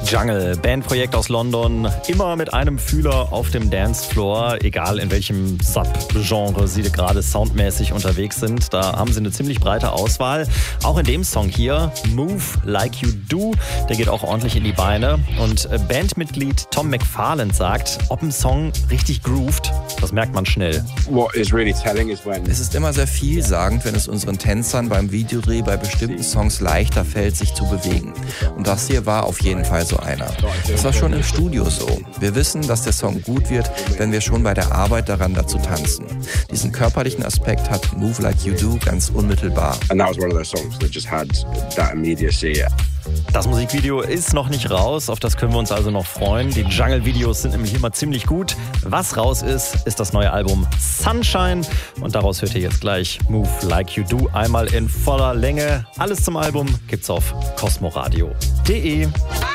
Jungle, Bandprojekt aus London, immer mit einem Fühler auf dem Dancefloor, egal in welchem Sub-Genre sie gerade soundmäßig unterwegs sind. Da haben sie eine ziemlich breite Auswahl. Auch in dem Song hier, Move Like You Do, der geht auch ordentlich in die Beine. Und Bandmitglied Tom McFarland sagt, ob ein Song richtig groovt, das merkt man schnell. Es ist immer sehr vielsagend, wenn es unseren Tänzern beim Videodreh bei bestimmten Songs leichter fällt, sich zu bewegen. Und das hier war auf jeden Fall so einer. Das war schon im Studio so. Wir wissen, dass der Song gut wird, wenn wir schon bei der Arbeit daran dazu tanzen. Diesen körperlichen Aspekt hat Move Like You Do ganz unmittelbar. Das Musikvideo ist noch nicht raus, auf das können wir uns also noch freuen. Die Jungle-Videos sind nämlich immer ziemlich gut. Was raus ist, ist das neue Album Sunshine. Und daraus hört ihr jetzt gleich Move Like You Do einmal in voller Länge. Alles zum Album gibt's auf cosmoradio.de.